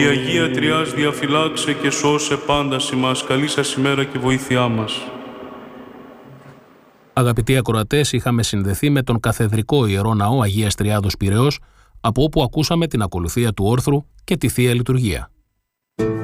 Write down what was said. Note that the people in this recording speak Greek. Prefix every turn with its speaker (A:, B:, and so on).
A: Η Αγία Τριάς διαφυλάξε και σώσε πάντα ημάς. Καλή σας ημέρα και βοήθειά μας.
B: Αγαπητοί ακροατές, είχαμε συνδεθεί με τον Καθεδρικό Ιερό Ναό Αγίας Τριάδος Πειραιώς, από όπου ακούσαμε την ακολουθία του όρθρου και τη Θεία Λειτουργία.